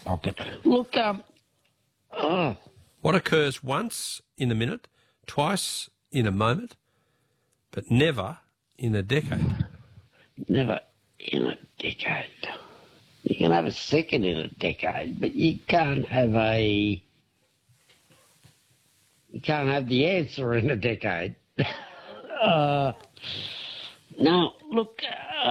pocket. Look, What occurs once in a minute, twice in a moment, but never in a decade? never in a decade. You can have a second in a decade, but you can't have the answer in a decade. Now, look,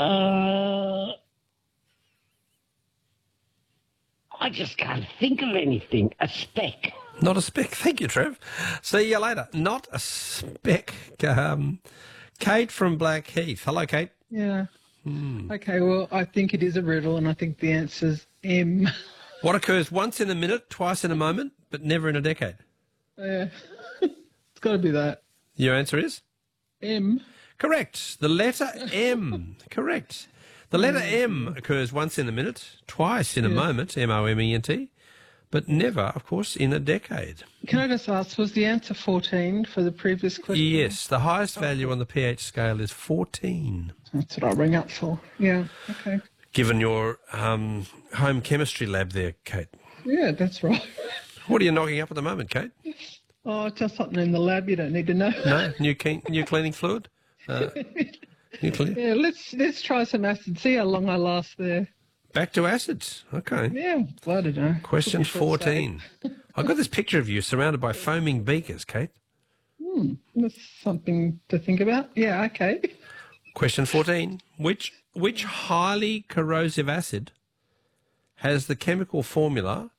I just can't think of anything. A speck. Not a speck. Thank you, Trev. See you later. Not a speck. Kate from Blackheath. Hello, Kate. Yeah. Okay, well, I think it is a riddle, and I think the answer's M. What occurs once in a minute, twice in a moment, but never in a decade? Yeah. It's got to be that. Your answer is? M. Correct. The letter M. Correct. The letter M occurs once in a minute, twice in a moment, moment, but never, of course, in a decade. Can I just ask, was the answer 14 for the previous question? Yes, the highest value on the pH scale is 14. That's what I'll ring up for. Yeah, okay. Given your home chemistry lab there, Kate. Yeah, that's right. What are you knocking up at the moment, Kate? Oh, just something in the lab you don't need to know. No? New cleaning fluid? Yeah, let's try some acid, see how long I last there. Back to acids. Okay. Yeah, I don't know. Question 14. I've got this picture of you surrounded by foaming beakers, Kate. That's something to think about. Yeah, okay. Question 14. Which highly corrosive acid has the chemical formula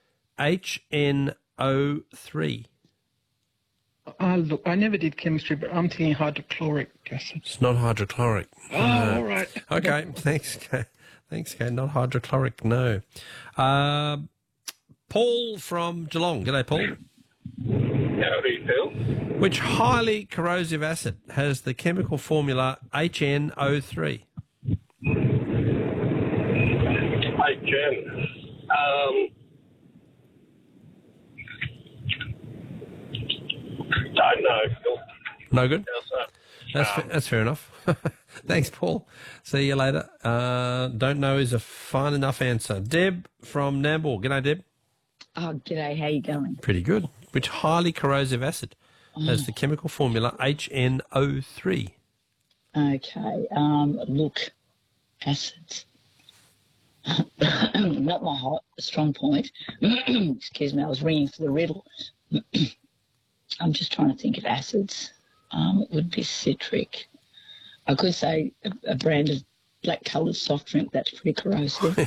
HNO3? Look, I never did chemistry, but I'm thinking hydrochloric acid. It's not hydrochloric. Oh, all right. Okay, thanks, Kate. Thanks, Kate. Not hydrochloric, no. Paul from Geelong. G'day, Paul. Howdy, Phil. Which highly corrosive acid has the chemical formula HNO3? Don't know, Phil. No good? That's fair enough. Thanks, Paul. See you later. Don't know is a fine enough answer. Deb from Nambour. G'day, Deb. Oh, g'day. How you going? Pretty good. Which highly corrosive acid has the chemical formula HNO3? Okay. Look, acids. Not my strong point. Excuse me. I was ringing for the riddle. I'm just trying to think of acids. It would be citric. I could say a brand of black-coloured soft drink. That's pretty corrosive.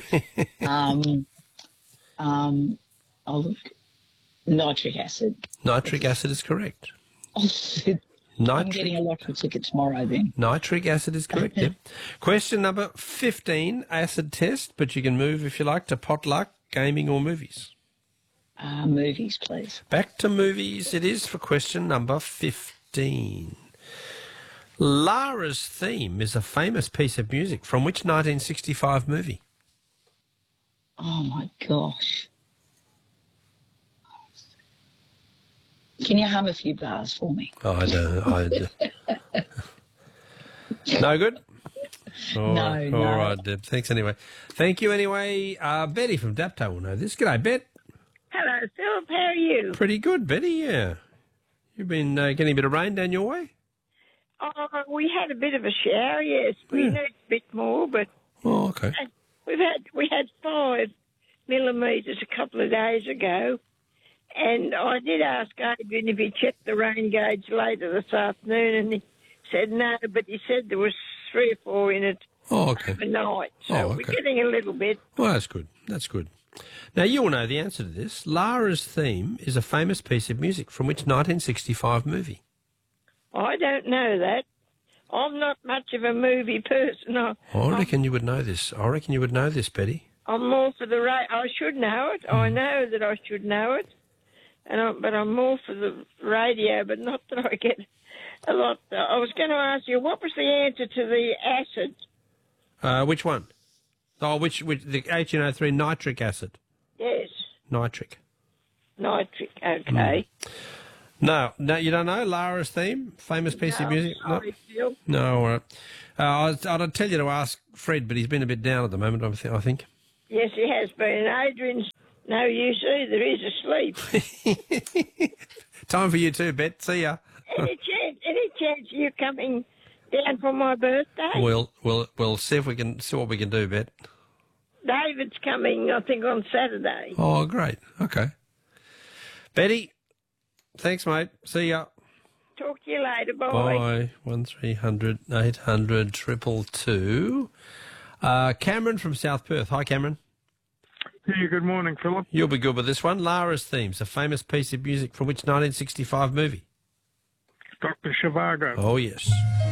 Oh, look, nitric acid. Nitric acid is correct. Oh, I'm getting a lottery ticket tomorrow then. Nitric acid is correct, Deb. Question number 15, acid test, but you can move, if you like, to potluck, gaming or movies. Movies, please. Back to movies it is for question number 15. Lara's theme is a famous piece of music from which 1965 movie? Oh, my gosh. Can you hum a few bars for me? Oh, I don't. No good? All right, Deb. Thanks anyway. Thank you anyway. Betty from Dapto will know this. G'day, Bet. Hello, Philip. How are you? Pretty good, Betty, yeah. You've been getting a bit of rain down your way? Oh, we had a bit of a shower, yes. We need a bit more, but... Oh, okay. We had 5 millimetres a couple of days ago, and I did ask Adrian if he checked the rain gauge later this afternoon, and he said no, but he said there was 3 or 4 in it overnight, so we're getting a little bit. Well, that's good. That's good. Now, you will know the answer to this. Lara's theme is a famous piece of music from which 1965 movie? I don't know that. I'm not much of a movie person. I reckon you would know this. I reckon you would know this, Betty. I'm more for the I should know it. I know that I should know it, but I'm more for the radio, but not that I get a lot. I was going to ask you, what was the answer to the acid? Which one? Oh, which the HNO3 nitric acid? Yes. Nitric, okay. No, you don't know Lara's theme? Famous piece of music? Sorry, Phil. No, all right. I'd tell you to ask Fred, but he's been a bit down at the moment, I think. Yes, he has been. Adrian's No use either. He's asleep. Time for you too, Bet. See ya. Any chance you coming down for my birthday? We'll see if we can see what we can do, Bet. David's coming, I think, on Saturday. Oh, great. Okay. Betty, thanks, mate. See ya. Talk to you later. Bye. Bye. 1300 800 222. Cameron from South Perth. Hi, Cameron. Yeah, good morning, Philip. You'll be good with this one. Lara's Themes, a famous piece of music from which 1965 movie? Dr. Zhivago. Oh, yes.